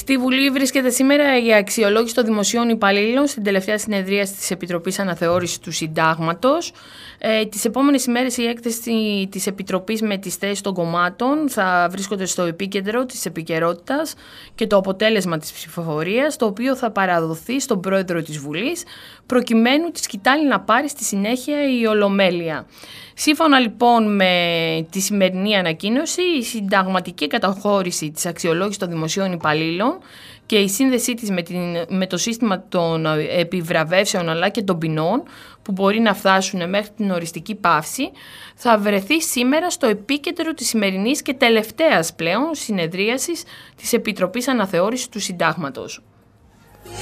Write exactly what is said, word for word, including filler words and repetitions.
Στη Βουλή βρίσκεται σήμερα η αξιολόγηση των δημοσίων υπαλλήλων στην τελευταία συνεδρίαση της Επιτροπής Αναθεώρησης του Συντάγματος. Ε, τις επόμενες ημέρες η έκθεση της Επιτροπής με τις θέσεις των κομμάτων θα βρίσκονται στο επίκεντρο της επικαιρότητας και το αποτέλεσμα της ψηφοφορίας, το οποίο θα παραδοθεί στον πρόεδρο της Βουλής, προκειμένου τη σκητάλη να πάρει στη συνέχεια η Ολομέλεια. Σύμφωνα λοιπόν με τη σημερινή ανακοίνωση, η συνταγματική καταχώρηση της αξιολόγησης των δημοσίων υπαλλήλων και η σύνδεσή της με, την, με το σύστημα των επιβραβεύσεων αλλά και των ποινών που μπορεί να φτάσουν μέχρι την οριστική παύση θα βρεθεί σήμερα στο επίκεντρο της σημερινής και τελευταίας πλέον συνεδρίασης της Επιτροπής Αναθεώρησης του Συντάγματος.